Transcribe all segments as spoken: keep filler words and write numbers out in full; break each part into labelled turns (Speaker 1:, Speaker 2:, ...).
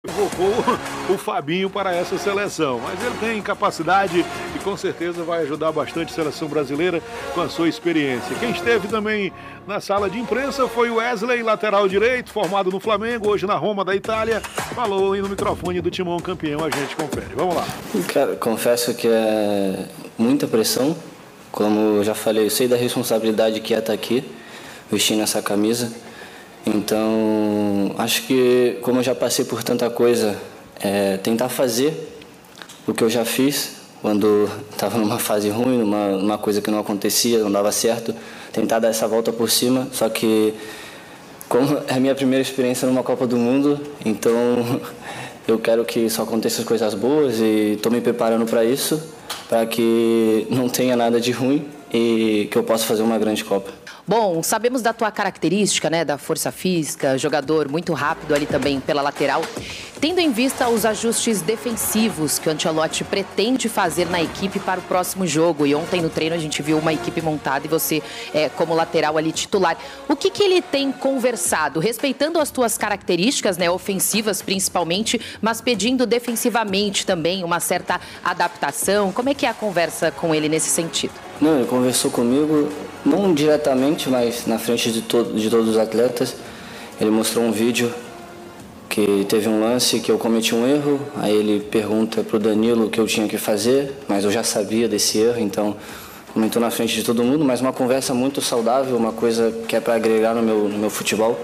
Speaker 1: Convocou o Fabinho para essa seleção, mas ele tem capacidade e com certeza vai ajudar bastante a seleção brasileira com a sua experiência. Quem esteve também na sala de imprensa foi o Wesley, lateral direito, formado no Flamengo, hoje na Roma da Itália, falou aí no microfone do Timão campeão, a gente confere. Vamos lá.
Speaker 2: Cara, confesso que é muita pressão, como eu já falei, eu sei da responsabilidade que é estar aqui, vestindo essa camisa. Então, acho que, como eu já passei por tanta coisa, é, tentar fazer o que eu já fiz quando estava numa fase ruim, numa, numa coisa que não acontecia, não dava certo, tentar dar essa volta por cima, só que, como é a minha primeira experiência numa Copa do Mundo, então eu quero que só aconteçam coisas boas e estou me preparando para isso, para que não tenha nada de ruim e que eu possa fazer uma grande Copa.
Speaker 3: Bom, sabemos da tua característica, né, da força física, jogador muito rápido ali também pela lateral. Tendo em vista os ajustes defensivos que o Ancelotti pretende fazer na equipe para o próximo jogo, e ontem no treino a gente viu uma equipe montada e você é, como lateral ali titular, o que que ele tem conversado? Respeitando as tuas características, né, ofensivas principalmente, mas pedindo defensivamente também uma certa adaptação. Como é que é a conversa com ele nesse sentido?
Speaker 2: Não, ele conversou comigo, não diretamente, mas na frente de, to de todos os atletas. Ele mostrou um vídeo que teve um lance que eu cometi um erro, aí ele pergunta para o Danilo o que eu tinha que fazer, mas eu já sabia desse erro, então comentou na frente de todo mundo, mas uma conversa muito saudável, uma coisa que é para agregar no meu, no meu futebol.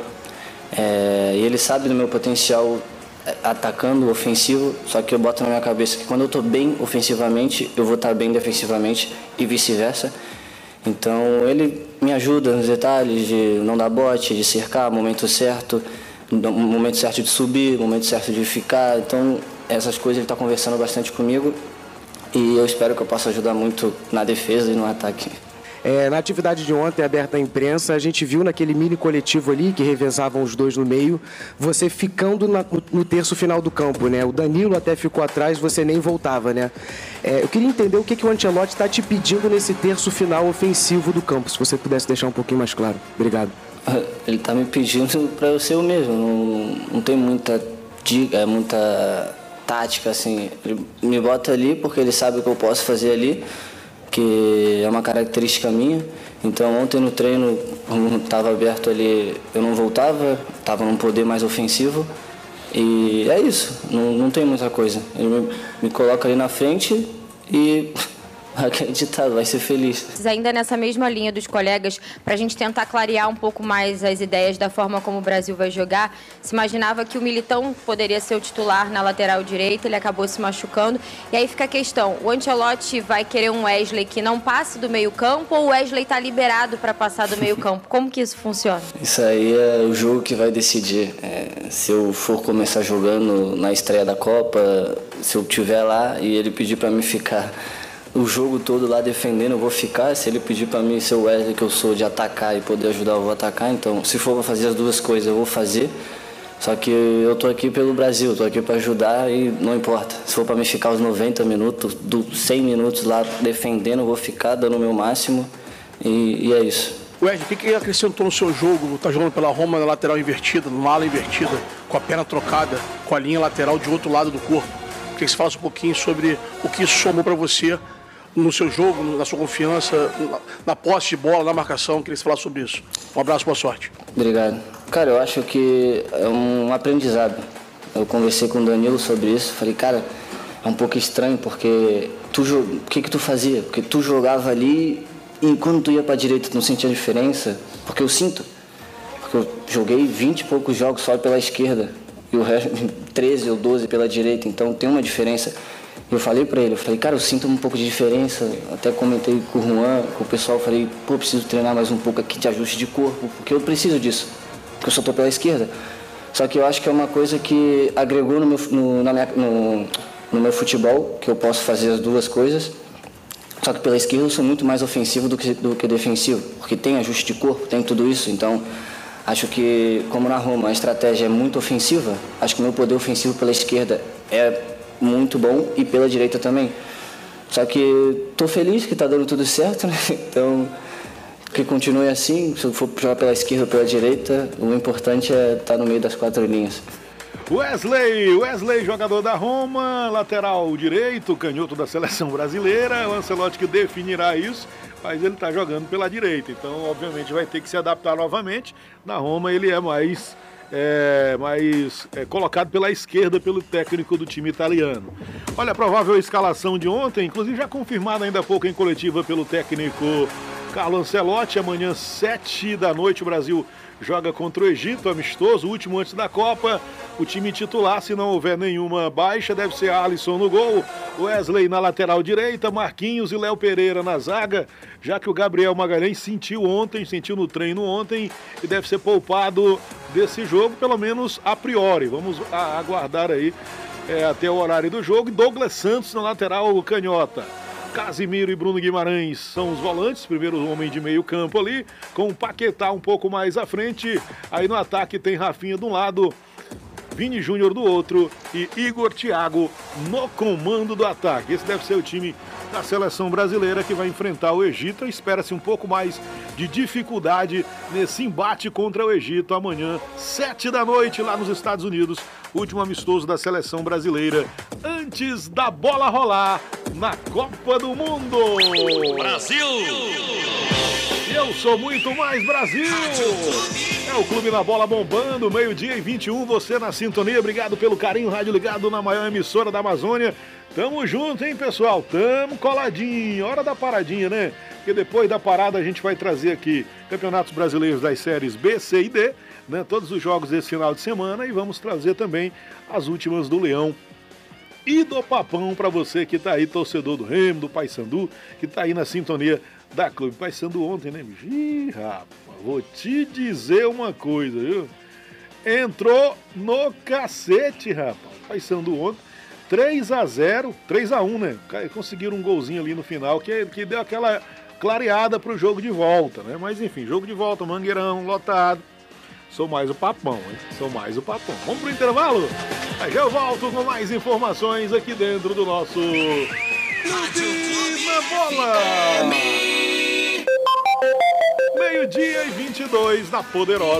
Speaker 2: É, e ele sabe do meu potencial atacando, ofensivo, só que eu boto na minha cabeça que quando eu estou bem ofensivamente, eu vou estar bem defensivamente e vice-versa. Então ele me ajuda nos detalhes de não dar bote, de cercar, momento certo, momento certo de subir, momento certo de ficar. Então essas coisas ele está conversando bastante comigo e eu espero que eu possa ajudar muito na defesa e no ataque.
Speaker 4: É, na atividade de ontem, aberta à imprensa, a gente viu naquele mini coletivo ali, que revezavam os dois no meio, você ficando na, no terço final do campo, né? O Danilo até ficou atrás, você nem voltava, né? É, eu queria entender o que, que o Ancelotti está te pedindo nesse terço final ofensivo do campo, se você pudesse deixar um pouquinho mais claro. Obrigado.
Speaker 2: Ele está me pedindo para eu ser o mesmo, não, não tem muita dica, muita tática, assim. Ele me bota ali porque ele sabe o que eu posso fazer ali, que é uma característica minha. Então ontem no treino estava aberto ali, eu não voltava, estava num poder mais ofensivo e é isso, não, não tem muita coisa. Ele me, me coloca ali na frente e acreditado, vai ser feliz.
Speaker 5: Ainda nessa mesma linha dos colegas, para a gente tentar clarear um pouco mais as ideias da forma como o Brasil vai jogar, se imaginava que o Militão poderia ser o titular na lateral direita, ele acabou se machucando, e aí fica a questão, o Ancelotti vai querer um Wesley que não passe do meio campo ou o Wesley está liberado para passar do meio campo? Como que isso funciona?
Speaker 2: Isso aí é o jogo que vai decidir. É, se eu for começar jogando na estreia da Copa, se eu estiver lá e ele pedir para mim ficar o jogo todo lá defendendo, eu vou ficar. Se ele pedir para mim ser o Wesley que eu sou, de atacar e poder ajudar, eu vou atacar. Então, se for para fazer as duas coisas, eu vou fazer. Só que eu tô aqui pelo Brasil, tô aqui para ajudar e não importa. Se for para me ficar os noventa minutos, dos cem minutos lá defendendo, eu vou ficar dando o meu máximo e, e é isso.
Speaker 6: Wesley, o que, que acrescentou no seu jogo? Tá jogando pela Roma na lateral invertida, numa ala invertida, com a perna trocada, com a linha lateral de outro lado do corpo. Queria que você falasse um pouquinho sobre o que isso somou para você no seu jogo, na sua confiança, na, na posse de bola, na marcação. Queria que você falasse sobre isso. Um abraço, boa sorte.
Speaker 2: Obrigado. Cara, eu acho que é um aprendizado. Eu conversei com o Danilo sobre isso. Falei, cara, é um pouco estranho porque tu, o que que tu fazia? Porque tu jogava ali e quando tu ia para a direita tu não sentia diferença? Porque eu sinto. Porque eu joguei vinte e poucos jogos só pela esquerda e o resto, treze ou doze pela direita. Então tem uma diferença. Eu falei pra ele, eu falei, cara, eu sinto um pouco de diferença. Até comentei com o Juan, com o pessoal, falei, pô, preciso treinar mais um pouco aqui de ajuste de corpo, porque eu preciso disso, porque eu só tô pela esquerda. Só que eu acho que é uma coisa que agregou no meu, no, na minha, no, no meu futebol, que eu posso fazer as duas coisas. Só que pela esquerda eu sou muito mais ofensivo do que, do que defensivo, porque tem ajuste de corpo, tem tudo isso. Então, acho que, como na Roma a estratégia é muito ofensiva, acho que o meu poder ofensivo pela esquerda é muito bom e pela direita também. Só que estou feliz que está dando tudo certo, né? Então, que continue assim. Se eu for jogar pela esquerda ou pela direita, o importante é estar no meio das quatro linhas.
Speaker 1: Wesley, Wesley, jogador da Roma, lateral direito, canhoto da seleção brasileira. O Ancelotti que definirá isso, mas ele está jogando pela direita, então obviamente vai ter que se adaptar novamente. Na Roma ele é mais, é, mais é, colocado pela esquerda pelo técnico do time italiano. Olha, a provável escalação de ontem, inclusive já confirmada ainda há pouco em coletiva pelo técnico Carlo Ancelotti. Amanhã, sete da noite, o Brasil joga contra o Egito, amistoso, último antes da Copa. O time titular, se não houver nenhuma baixa, deve ser Alisson no gol, Wesley na lateral direita, Marquinhos e Léo Pereira na zaga, já que o Gabriel Magalhães sentiu ontem, sentiu no treino ontem e deve ser poupado desse jogo, pelo menos a priori. Vamos aguardar aí é, até o horário do jogo. Douglas Santos na lateral canhota. Casimiro e Bruno Guimarães são os volantes, primeiro homem de meio campo ali, com o Paquetá um pouco mais à frente. Aí no ataque tem Rafinha de um lado, Vini Júnior do outro e Igor Thiago no comando do ataque. Esse deve ser o time da seleção brasileira que vai enfrentar o Egito. Espera-se um pouco mais de dificuldade nesse embate contra o Egito amanhã, sete da noite, lá nos Estados Unidos. Último amistoso da seleção brasileira antes da bola rolar na Copa do Mundo.
Speaker 7: Brasil!
Speaker 1: Eu sou muito mais Brasil! É o Clube na Bola bombando, meio-dia e vinte e um, você na sintonia. Obrigado pelo carinho, rádio ligado na maior emissora da Amazônia. Tamo junto, hein, pessoal? Tamo coladinho. Hora da paradinha, né? Porque depois da parada a gente vai trazer aqui campeonatos brasileiros das séries B, C e D, né? Todos os jogos desse final de semana, e vamos trazer também as últimas do Leão e do Papão para você que tá aí, torcedor do Remo, do Paysandu, que tá aí na sintonia da Clube. Paysandu ontem, né, bicho? Ih, rapaz, vou te dizer uma coisa, viu? Entrou no cacete, rapaz. Paysandu ontem, três a zero, três a um, né? Conseguiram um golzinho ali no final, que, que deu aquela clareada pro jogo de volta, né? Mas enfim, jogo de volta, Mangueirão, lotado. Sou mais o Papão, hein? Sou mais o Papão. Vamos pro intervalo? Aí já eu volto com mais informações aqui dentro do nosso Clube na Bola. Meio-dia e vinte e dois na Poderosa.